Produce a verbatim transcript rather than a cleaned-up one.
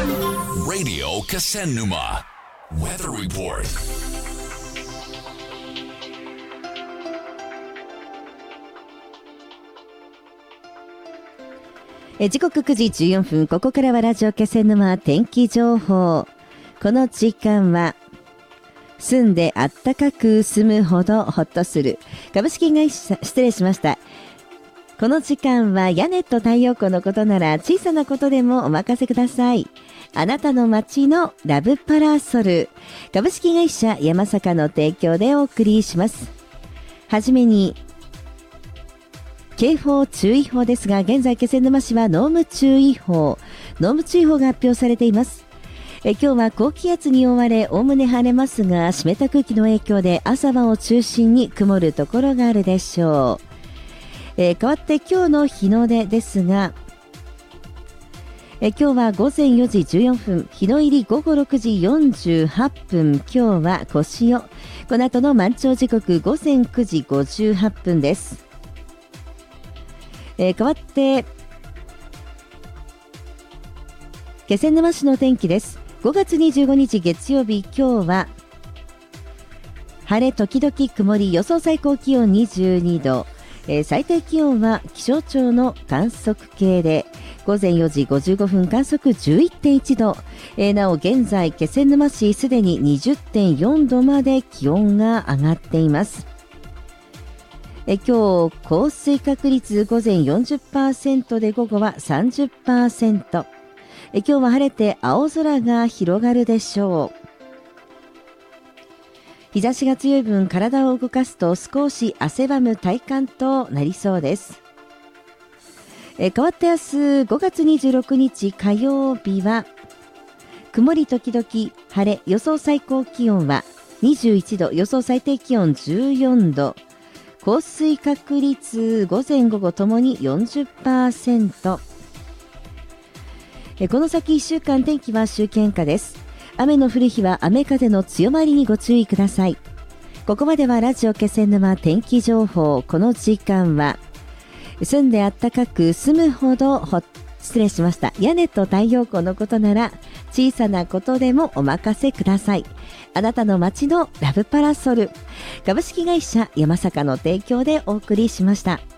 Radio Kasennuma Weather Report. え時刻くじじゅうよんぷん、ここからはラジオ気仙沼天気情報。この時間は住んであったかく住むほどほっとする株式会社、失礼しました。この時間は屋根と太陽光のことなら小さなことでもお任せください。あなたの街のラブパラソル株式会社山坂の提供でお送りします。はじめに警報注意報ですが、現在気仙沼市は濃霧注意報濃霧注意報が発表されています。え今日は高気圧に覆われおおむね晴れますが、湿った空気の影響で朝晩を中心に曇るところがあるでしょう。えー、変わって今日の日の出ですが、え今日はごぜんよじじゅうよんぷん、日の入りごごろくじよんじゅうはっぷん、今日は腰よ。この後の満潮時刻ごぜんくじごじゅうはっぷんです。えー、変わって気仙沼市の天気です。ごがつにじゅうごにち月曜日、今日は晴れ時々曇り、予想最高気温にじゅうにど、えー、最低気温は気象庁の観測計でごぜんよじごじゅうごふん観測 じゅういってんいちど、えー、なお現在気仙沼市すでに にじゅってんよんどまで気温が上がっています。え今日降水確率午前 よんじゅっパーセント で午後は さんじゅっパーセント。 え今日は晴れて青空が広がるでしょう。日差しが強い分、体を動かすと少し汗ばむ体感となりそうです。え変わって明日ごがつにじゅうろくにち火曜日は曇り時々晴れ、予想最高気温はにじゅういちど、予想最低気温じゅうよんど、降水確率午前午後ともに よんじゅっパーセント。 えこの先いっしゅうかん天気は周期変化です。雨の降る日は雨風の強まりにご注意ください。ここまではラジオ気仙沼天気情報。この時間は住んであったかく住むほどほ失礼しました屋根と太陽光のことなら小さなことでもお任せください。あなたの街のラブパラソル株式会社山坂の提供でお送りしました。